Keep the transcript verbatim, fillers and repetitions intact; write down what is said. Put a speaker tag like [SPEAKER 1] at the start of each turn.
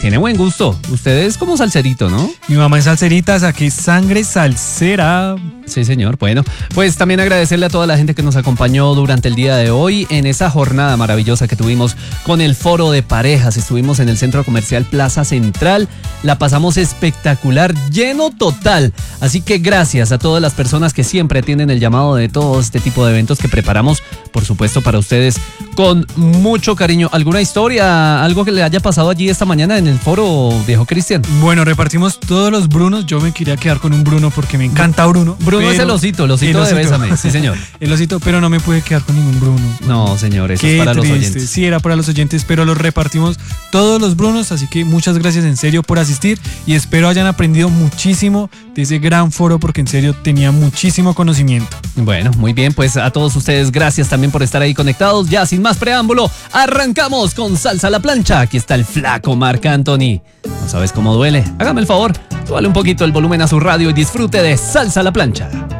[SPEAKER 1] Tiene buen gusto. Usted es como salserito, ¿no?
[SPEAKER 2] Mi mamá es salserita, saqué sangre salsera.
[SPEAKER 1] Sí, señor. Bueno, pues también agradecerle a toda la gente que nos acompañó durante el día de hoy en esa jornada maravillosa que tuvimos con el Foro de Parejas. Estuvimos en el Centro Comercial Plaza Central. La pasamos espectacular, lleno total. Así que gracias a todas las personas que siempre atienden el llamado de todo este tipo de eventos que preparamos, por supuesto, para ustedes con mucho cariño. ¿Alguna historia, algo que le haya pasado allí esta mañana en el foro, viejo Cristian?
[SPEAKER 2] Bueno, repartimos todos los Brunos. Yo me quería quedar con un Bruno porque me encanta Bruno.
[SPEAKER 1] Bruno es el osito, el osito, el osito de Bésame, sí señor.
[SPEAKER 2] El osito, pero no me pude quedar con ningún Bruno.
[SPEAKER 1] No, señor, eso
[SPEAKER 2] Qué
[SPEAKER 1] es para
[SPEAKER 2] triste.
[SPEAKER 1] los oyentes.
[SPEAKER 2] Sí, era para los oyentes, pero los repartimos todos los Brunos, así que muchas gracias en serio por asistir y espero hayan aprendido muchísimo de ese gran foro porque en serio tenía muchísimo conocimiento.
[SPEAKER 1] Bueno, muy bien, pues a todos ustedes gracias también por estar ahí conectados. Ya sin más preámbulo, arrancamos con Salsa a la Plancha. Aquí está el flaco Marc Anthony. ¿No sabes cómo duele? Hágame el favor, súbale un poquito el volumen a su radio y disfrute de Salsa a la Plancha.